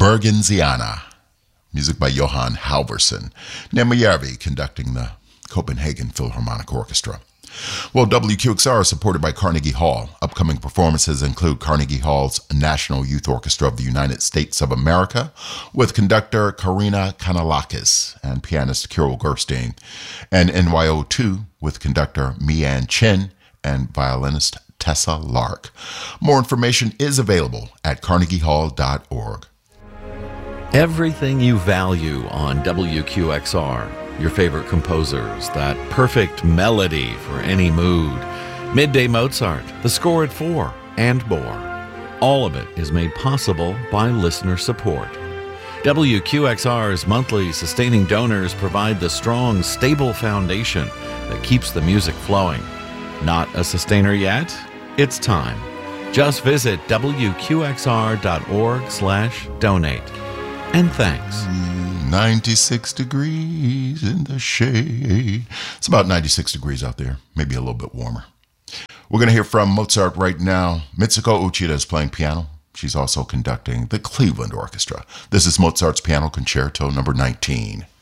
Mergenziana. Music by Johan Halvorsen. Nemajärvi conducting the Copenhagen Philharmonic Orchestra. Well, WQXR is supported by Carnegie Hall. Upcoming performances include Carnegie Hall's National Youth Orchestra of the United States of America with conductor Karina Kanalakis and pianist Kirill Gerstein, and NYO2 with conductor Mi-Ann Chin and violinist Tessa Lark. More information is available at carnegiehall.org. Everything you value on WQXR. Your favorite composers, that perfect melody for any mood. Midday Mozart, the score at 4, and more. All of it is made possible by listener support. WQXR's monthly sustaining donors provide the strong, stable foundation that keeps the music flowing. Not a sustainer yet? It's time. Just visit WQXR.org/donate. And thanks. 96 degrees in the shade. It's about 96 degrees out there, maybe a little bit warmer. We're going to hear from Mozart right now. Mitsuko Uchida is playing piano. She's also conducting the Cleveland Orchestra. This is Mozart's Piano Concerto number 19.